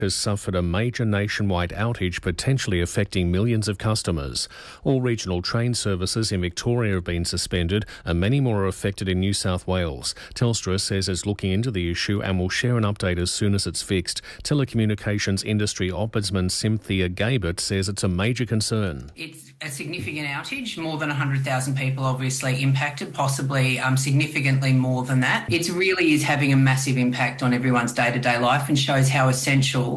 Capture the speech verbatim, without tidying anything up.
has suffered a major nationwide outage potentially affecting millions of customers. All regional train services in Victoria have been suspended and many more are affected in New South Wales. Telstra says it's looking into the issue and will share an update as soon as it's fixed. Telecommunications Industry Ombudsman Cynthia Gabert says it's a major concern. It's a significant outage, more than one hundred thousand people obviously impacted, possibly um, significantly more than that. It really is having a massive impact on everyone's day-to-day life and shows how essential